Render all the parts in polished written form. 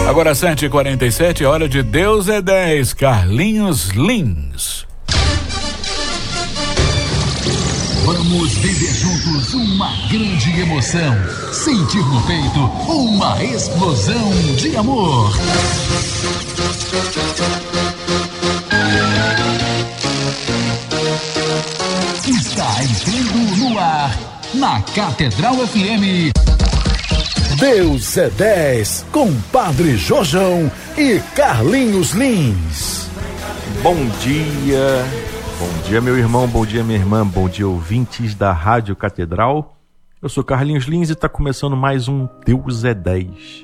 Agora 7h47, hora de Deus é 10, Carlinhos Lins. Vamos viver juntos uma grande emoção, sentir no peito uma explosão de amor. Está entrando no ar, na Catedral FM. Deus é 10, com Padre Jojão e Carlinhos Lins. Bom dia meu irmão, bom dia minha irmã, bom dia ouvintes da Rádio Catedral. Eu sou Carlinhos Lins e está começando mais um Deus é 10.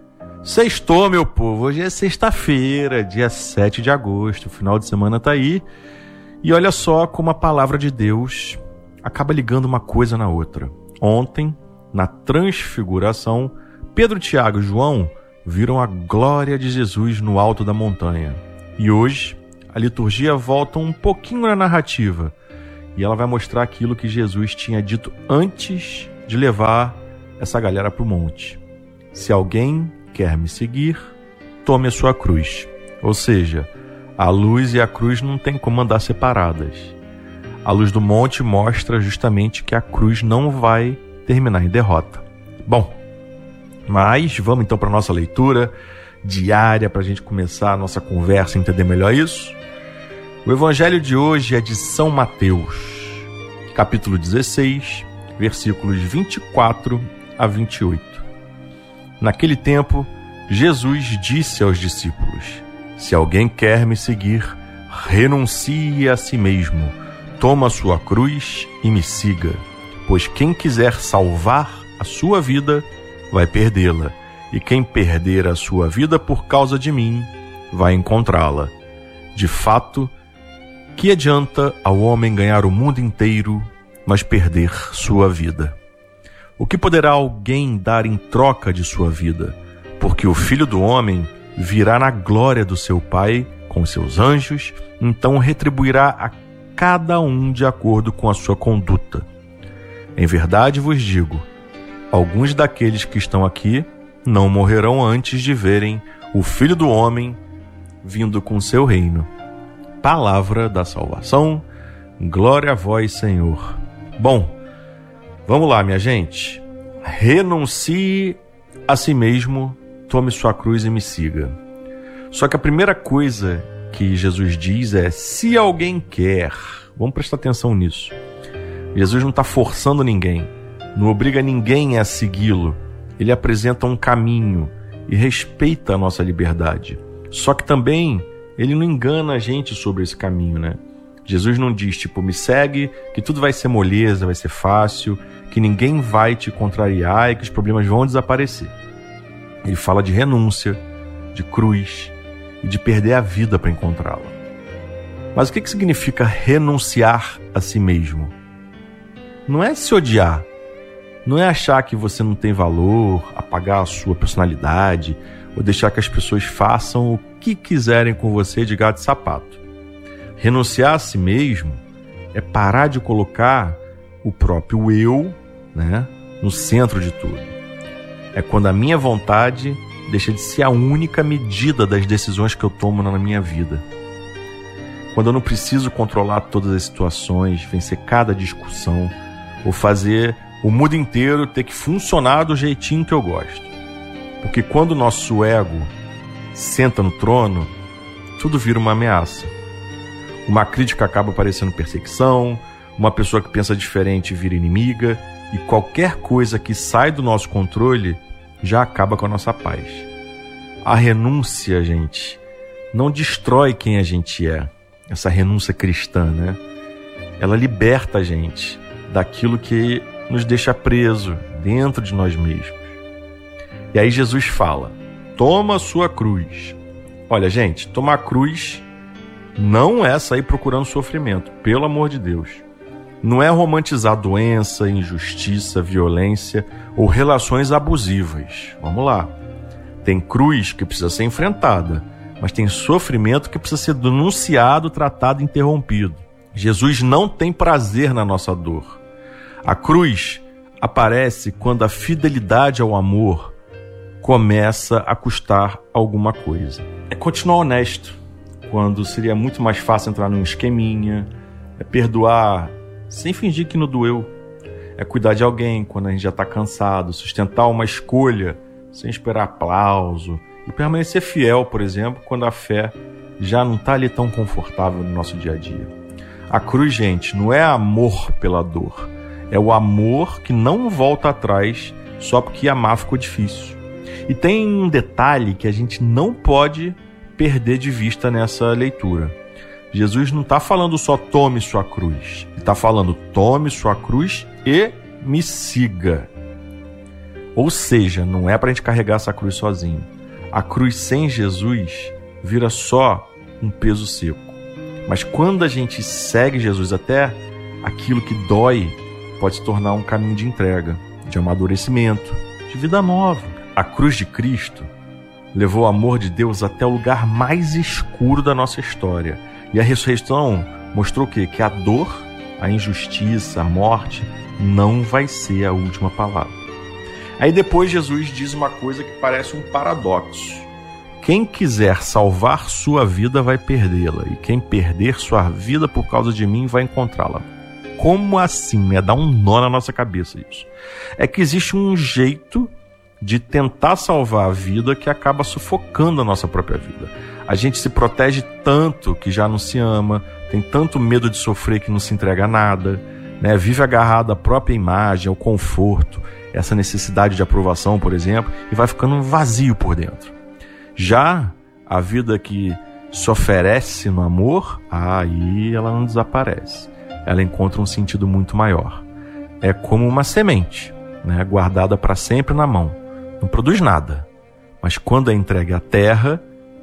Sextou, meu povo, hoje é sexta-feira, dia 7 de agosto, o final de semana tá aí. E olha só como a palavra de Deus acaba ligando uma coisa na outra. Ontem, na transfiguração, Pedro, Tiago e João viram a glória de Jesus no alto da montanha. E hoje, a liturgia volta um pouquinho na narrativa e ela vai mostrar aquilo que Jesus tinha dito antes de levar essa galera para o monte. Se alguém quer me seguir, tome a sua cruz. Ou seja, a luz e a cruz não tem como andar separadas. A luz do monte mostra justamente que a cruz não vai terminar em derrota. Bom, mas vamos então para a nossa leitura diária para a gente começar a nossa conversa e entender melhor isso. O evangelho de hoje é de São Mateus, capítulo 16, versículos 24 a 28. Naquele tempo, Jesus disse aos discípulos: se alguém quer me seguir, renuncie a si mesmo, toma a sua cruz e me siga. Pois quem quiser salvar a sua vida, vai perdê-la. E quem perder a sua vida por causa de mim, vai encontrá-la. De fato, que adianta ao homem ganhar o mundo inteiro, mas perder sua vida? O que poderá alguém dar em troca de sua vida? Porque o Filho do Homem virá na glória do seu Pai com seus anjos, então retribuirá a cada um de acordo com a sua conduta. Em verdade vos digo, alguns daqueles que estão aqui não morrerão antes de verem o Filho do Homem vindo com seu reino. Palavra da salvação, glória a vós, Senhor. Bom, vamos lá, minha gente. Renuncie a si mesmo, tome sua cruz e me siga. Só que a primeira coisa que Jesus diz é: se alguém quer. Vamos prestar atenção nisso. Jesus não está forçando ninguém, não obriga ninguém a segui-lo. Ele apresenta um caminho e respeita a nossa liberdade. Só que também ele não engana a gente sobre esse caminho, né? Jesus não diz, me segue, que tudo vai ser moleza, vai ser fácil, que ninguém vai te contrariar e que os problemas vão desaparecer. Ele fala de renúncia, de cruz e de perder a vida para encontrá-la. Mas o que significa renunciar a si mesmo? Não é se odiar, não é achar que você não tem valor, apagar a sua personalidade ou deixar que as pessoas façam o que quiserem com você de gato e sapato. Renunciar a si mesmo é parar de colocar o próprio eu, no centro de tudo. É quando a minha vontade deixa de ser a única medida das decisões que eu tomo na minha vida. Quando eu não preciso controlar todas as situações, vencer cada discussão, ou fazer o mundo inteiro ter que funcionar do jeitinho que eu gosto. Porque quando o nosso ego senta no trono, tudo vira uma ameaça. Uma crítica acaba parecendo perseguição, uma pessoa que pensa diferente vira inimiga, e qualquer coisa que sai do nosso controle já acaba com a nossa paz. A renúncia, gente, não destrói quem a gente é. Essa renúncia cristã, Ela liberta a gente daquilo que nos deixa preso dentro de nós mesmos. E aí Jesus fala: toma a sua cruz. Olha, gente, tomar a cruz não é sair procurando sofrimento, pelo amor de Deus. Não é romantizar doença, injustiça, violência ou relações abusivas. Vamos lá. Tem cruz que precisa ser enfrentada, mas tem sofrimento que precisa ser denunciado, tratado, interrompido. Jesus não tem prazer na nossa dor. A cruz aparece quando a fidelidade ao amor começa a custar alguma coisa. É continuar honesto, quando seria muito mais fácil entrar num esqueminha. É perdoar sem fingir que não doeu. É cuidar de alguém quando a gente já está cansado. Sustentar uma escolha sem esperar aplauso. E permanecer fiel, por exemplo, quando a fé já não está ali tão confortável no nosso dia a dia. A cruz, gente, não é amor pela dor. É o amor que não volta atrás só porque amar ficou difícil. E tem um detalhe que a gente não pode perder de vista nessa leitura. Jesus não está falando só tome sua cruz. Ele está falando tome sua cruz e me siga. Ou seja, não é para a gente carregar essa cruz sozinho. A cruz sem Jesus vira só um peso seco. Mas quando a gente segue Jesus, até aquilo que dói pode se tornar um caminho de entrega, de amadurecimento, de vida nova. A cruz de Cristo levou o amor de Deus até o lugar mais escuro da nossa história. E a ressurreição mostrou o quê? Que a dor, a injustiça, a morte não vai ser a última palavra. Aí depois Jesus diz uma coisa que parece um paradoxo. Quem quiser salvar sua vida vai perdê-la, e quem perder sua vida por causa de mim vai encontrá-la. Como assim, né? Dá um nó na nossa cabeça isso. É que existe um jeito de tentar salvar a vida que acaba sufocando a nossa própria vida. A gente se protege tanto que já não se ama, tem tanto medo de sofrer que não se entrega a nada, né? Vive agarrado à própria imagem, ao conforto, essa necessidade de aprovação, por exemplo, e vai ficando vazio por dentro. Já a vida que se oferece no amor, aí ela não desaparece. Ela encontra um sentido muito maior. É como uma semente, né? Guardada para sempre na mão. Não produz nada. Mas quando é entregue à terra,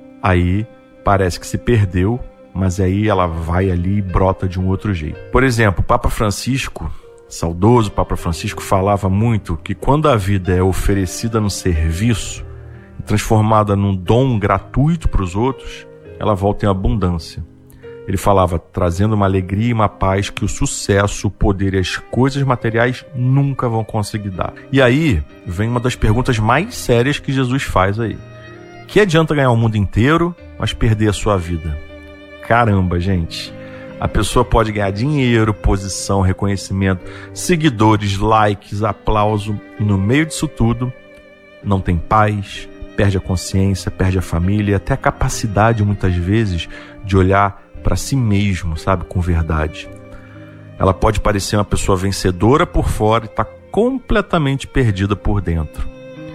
aí parece que se perdeu, mas aí ela vai ali e brota de um outro jeito. Por exemplo, o Papa Francisco, saudoso Papa Francisco, falava muito que quando a vida é oferecida no serviço, transformada num dom gratuito para os outros, ela volta em abundância. Ele falava, trazendo uma alegria e uma paz que o sucesso, o poder e as coisas materiais nunca vão conseguir dar. E aí vem uma das perguntas mais sérias que Jesus faz aí. Que adianta ganhar o mundo inteiro, mas perder a sua vida? Caramba, gente. A pessoa pode ganhar dinheiro, posição, reconhecimento, seguidores, likes, aplauso, e no meio disso tudo não tem paz, perde a consciência, perde a família, até a capacidade, muitas vezes, de olhar para si mesmo, sabe, com verdade. Ela pode parecer uma pessoa vencedora por fora e está completamente perdida por dentro.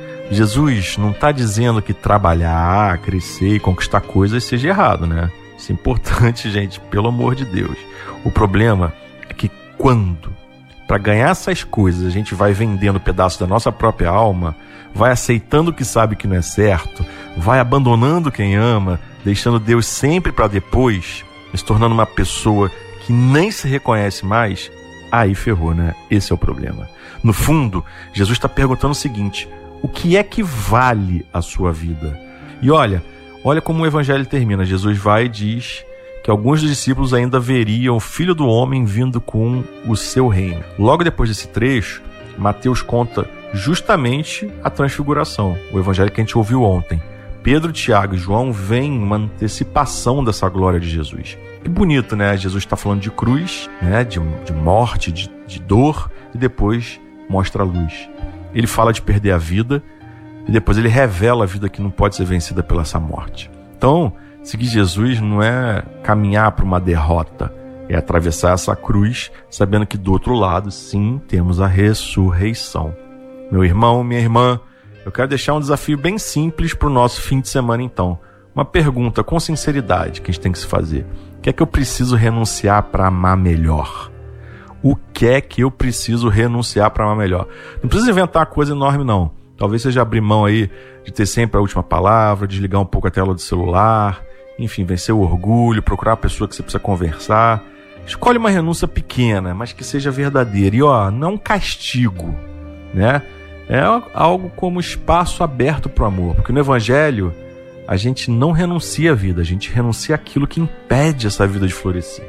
Jesus não está dizendo que trabalhar, crescer e conquistar coisas seja errado, né? Isso é importante, gente, pelo amor de Deus. O problema é que quando, para ganhar essas coisas, a gente vai vendendo pedaços da nossa própria alma, vai aceitando o que sabe que não é certo, vai abandonando quem ama, deixando Deus sempre para depois, se tornando uma pessoa que nem se reconhece mais, aí ferrou, né? Esse é o problema. No fundo, Jesus está perguntando o seguinte: o que é que vale a sua vida? E olha como o evangelho termina. Jesus vai e diz que alguns dos discípulos ainda veriam o Filho do Homem vindo com o seu reino. Logo depois desse trecho, Mateus conta justamente a transfiguração, o evangelho que a gente ouviu ontem. Pedro, Tiago e João veem uma antecipação dessa glória de Jesus. Que bonito, né? Jesus está falando de cruz, né? de morte, de dor, e depois mostra a luz. Ele fala de perder a vida, e depois ele revela a vida que não pode ser vencida pela essa morte. Então, seguir Jesus não é caminhar para uma derrota, é atravessar essa cruz, sabendo que do outro lado, sim, temos a ressurreição. Meu irmão, minha irmã, eu quero deixar um desafio bem simples para o nosso fim de semana, então. Uma pergunta com sinceridade que a gente tem que se fazer. O que é que eu preciso renunciar para amar melhor? O que é que eu preciso renunciar para amar melhor? Não precisa inventar uma coisa enorme, não. Talvez seja abrir mão aí de ter sempre a última palavra, desligar um pouco a tela do celular, enfim, vencer o orgulho, procurar a pessoa que você precisa conversar. Escolhe uma renúncia pequena, mas que seja verdadeira. E não é um castigo, né? É algo como espaço aberto para o amor. Porque no Evangelho, a gente não renuncia à vida, a gente renuncia àquilo que impede essa vida de florescer.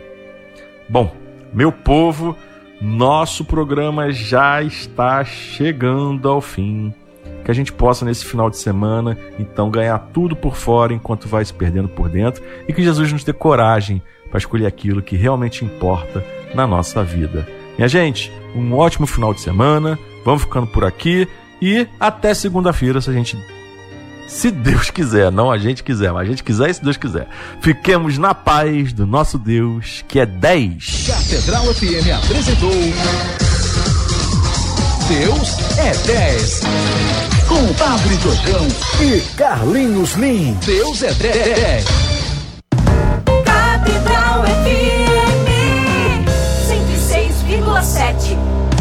Bom, meu povo, nosso programa já está chegando ao fim. que a gente possa nesse final de semana, então, ganhar tudo por fora enquanto vai se perdendo por dentro, e que Jesus nos dê coragem para escolher aquilo que realmente importa na nossa vida. Minha gente, um ótimo final de semana, vamos ficando por aqui e até segunda-feira, se Deus quiser, não a gente quiser, mas a gente quiser e se Deus quiser. Fiquemos na paz do nosso Deus, que é 10. Catedral FM apresentou Deus é 10. Com Padre Jojão e Carlinhos Lins. Deus é 10. Catedral FM 106,7.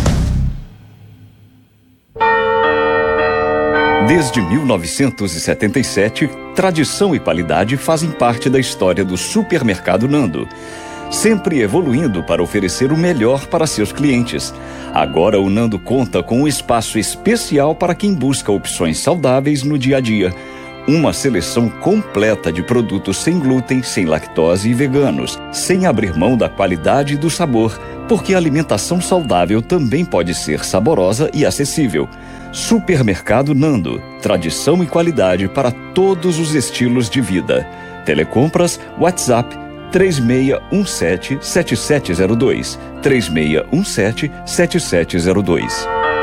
Desde 1977, tradição e qualidade fazem parte da história do Supermercado Nando, sempre evoluindo para oferecer o melhor para seus clientes. Agora o Nando conta com um espaço especial para quem busca opções saudáveis no dia a dia. Uma seleção completa de produtos sem glúten, sem lactose e veganos, sem abrir mão da qualidade e do sabor, porque a alimentação saudável também pode ser saborosa e acessível. Supermercado Nando, tradição e qualidade para todos os estilos de vida. Telecompras, WhatsApp 3617-7702, 3617-7702.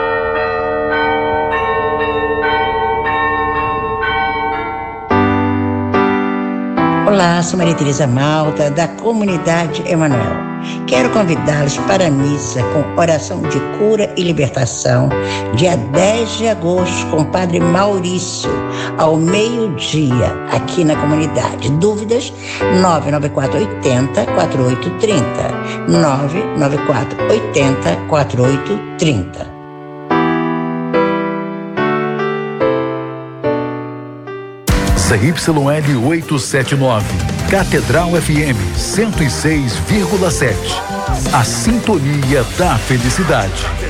Olá, sou Maria Tereza Malta, da Comunidade Emanuel. Quero convidá-los para a missa com oração de cura e libertação, dia 10 de agosto, com o Padre Maurício, ao meio-dia, aqui na comunidade. Dúvidas? 99480-4830. 99480-4830. ZYL 879, Catedral FM 106,7. A sintonia da felicidade.